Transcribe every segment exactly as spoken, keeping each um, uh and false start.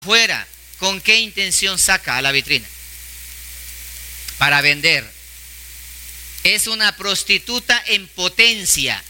afuera, ¿con qué intención saca a la vitrina? Para vender. Es una prostituta en potencia.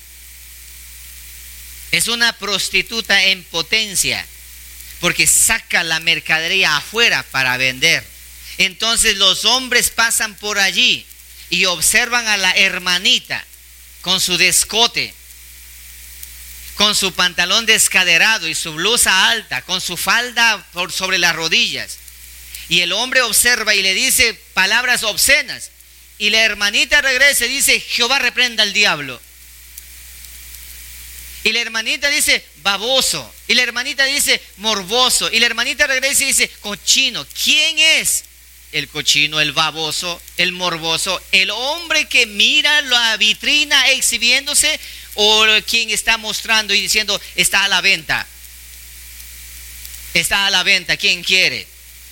Es una prostituta en potencia, porque saca la mercadería afuera para vender. Entonces los hombres pasan por allí y observan a la hermanita con su descote, con su pantalón descaderado y su blusa alta, con su falda por sobre las rodillas. Y el hombre observa y le dice palabras obscenas. Y la hermanita regresa y dice: Jehová reprenda al diablo. Y la hermanita dice: baboso. Y la hermanita dice: morboso. Y la hermanita regresa y dice: cochino. ¿Quién es el cochino, el baboso, el morboso? ¿El hombre que mira la vitrina exhibiéndose, o quien está mostrando y diciendo está a la venta? Está a la venta, ¿quién quiere?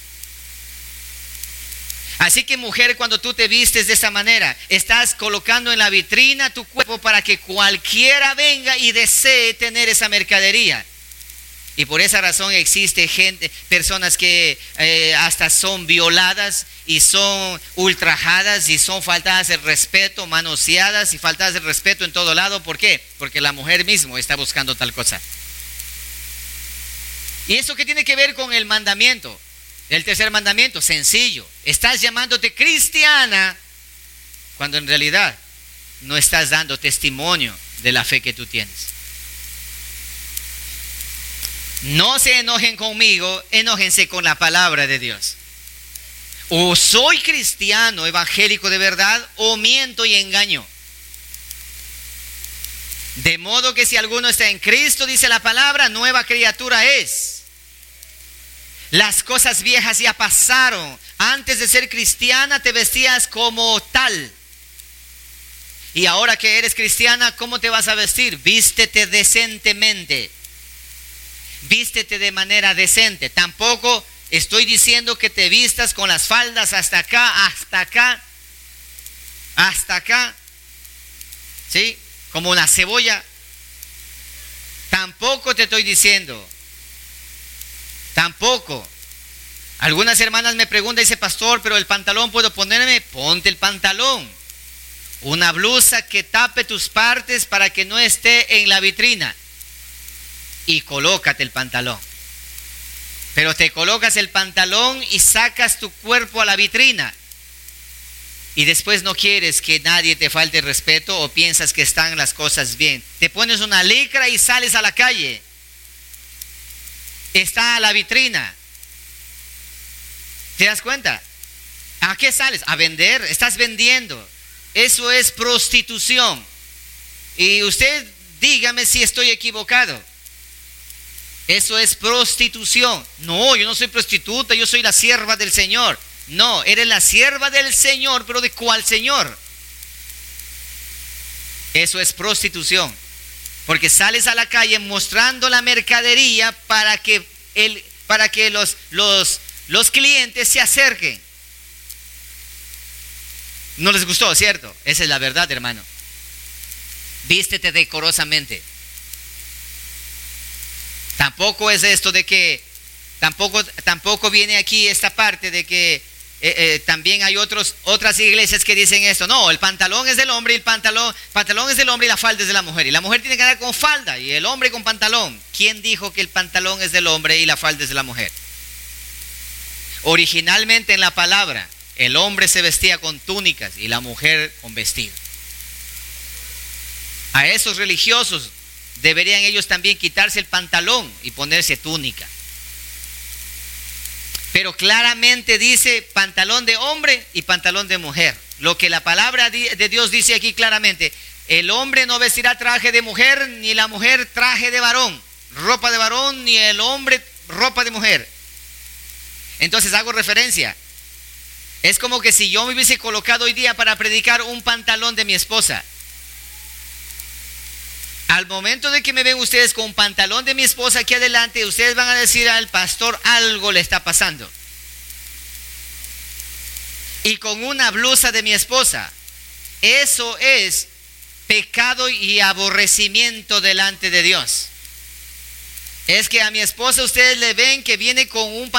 Así que, mujer, cuando tú te vistes de esa manera, estás colocando en la vitrina tu cuerpo para que cualquiera venga y desee tener esa mercadería. Y por esa razón existe gente, personas que eh, hasta son violadas y son ultrajadas y son faltadas el respeto, manoseadas y faltadas el respeto en todo lado. ¿Por qué? Porque la mujer mismo está buscando tal cosa. ¿Y eso qué tiene que ver con el mandamiento? El tercer mandamiento, sencillo. Estás llamándote cristiana cuando en realidad no estás dando testimonio de la fe que tú tienes. No se enojen conmigo, enójense con la palabra de Dios. O soy cristiano evangélico de verdad, o miento y engaño. De modo que si alguno está en Cristo, dice la palabra, nueva criatura es. Las cosas viejas ya pasaron. Antes de ser cristiana te vestías como tal. Y ahora que eres cristiana, ¿cómo te vas a vestir? Vístete decentemente. Vístete de manera decente. Tampoco estoy diciendo que te vistas con las faldas hasta acá, hasta acá, hasta acá, ¿sí? Como una cebolla. Tampoco te estoy diciendo. Tampoco. Algunas hermanas me preguntan, dice: pastor, pero el pantalón puedo ponerme. Ponte el pantalón. Una blusa que tape tus partes para que no esté en la vitrina. Y colócate el pantalón. Pero te colocas el pantalón y sacas tu cuerpo a la vitrina. Y después no quieres que nadie te falte respeto, o piensas que están las cosas bien. Te pones una licra y sales a la calle. Está a la vitrina. ¿Te das cuenta? ¿A qué sales? A vender. Estás vendiendo. Eso es prostitución. Y usted dígame si estoy equivocado. Eso es prostitución. No, yo no soy prostituta, yo soy la sierva del Señor. No, eres la sierva del Señor, pero ¿de cuál Señor? Eso es prostitución. Porque sales a la calle mostrando la mercadería para que, el, para que los, los, los clientes se acerquen. No les gustó, ¿cierto? Esa es la verdad, hermano. Vístete decorosamente. Tampoco es esto de que, tampoco, tampoco viene aquí esta parte de que Eh, eh, también hay otros, otras iglesias que dicen esto. No, el pantalón es del hombre y el pantalón, pantalón es del hombre y la falda es de la mujer. Y la mujer tiene que andar con falda y el hombre con pantalón. ¿Quién dijo que el pantalón es del hombre y la falda es de la mujer? Originalmente en la palabra, el hombre se vestía con túnicas y la mujer con vestido. A esos religiosos deberían ellos también quitarse el pantalón y ponerse túnica. Pero claramente dice pantalón de hombre y pantalón de mujer. Lo que la palabra de Dios dice aquí claramente: el hombre no vestirá traje de mujer, ni la mujer traje de varón, ropa de varón, ni el hombre ropa de mujer. Entonces hago referencia. Es como que si yo me hubiese colocado hoy día para predicar un pantalón de mi esposa. Al momento de que me ven ustedes con un pantalón de mi esposa aquí adelante, ustedes van a decir al pastor: algo le está pasando. Y con una blusa de mi esposa, eso es pecado y aborrecimiento delante de Dios. Es que a mi esposa ustedes le ven que viene con un